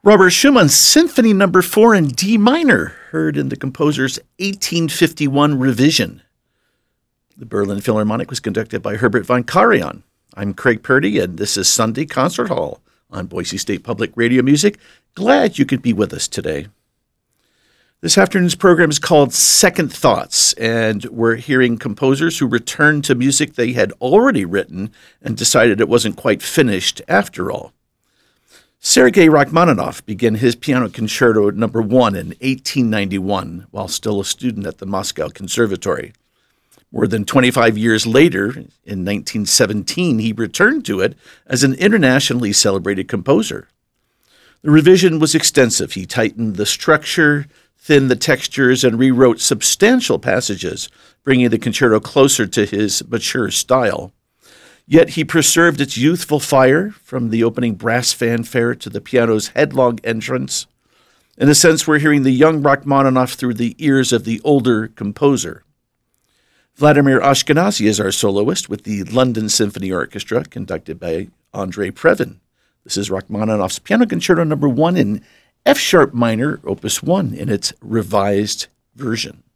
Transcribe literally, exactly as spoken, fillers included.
Robert Schumann's Symphony Number four in D minor, heard in the composer's eighteen fifty-one revision. The Berlin Philharmonic was conducted by Herbert von Karajan. I'm Craig Purdy, and this is Sunday Concert Hall on Boise State Public Radio Music. Glad you could be with us today. This afternoon's program is called Second Thoughts, and we're hearing composers who returned to music they had already written and decided it wasn't quite finished after all. Sergei Rachmaninoff began his Piano Concerto Number one in eighteen ninety-one while still a student at the Moscow Conservatory. More than twenty-five years later, in nineteen seventeen, he returned to it as an internationally celebrated composer. The revision was extensive. He tightened the structure, thinned the textures, and rewrote substantial passages, bringing the concerto closer to his mature style. Yet he preserved its youthful fire, from the opening brass fanfare to the piano's headlong entrance. In a sense, we're hearing the young Rachmaninoff through the ears of the older composer. Vladimir Ashkenazy is our soloist with the London Symphony Orchestra, conducted by Andrei Previn. This is Rachmaninoff's Piano Concerto Number one in F-sharp minor, Opus one, in its revised version.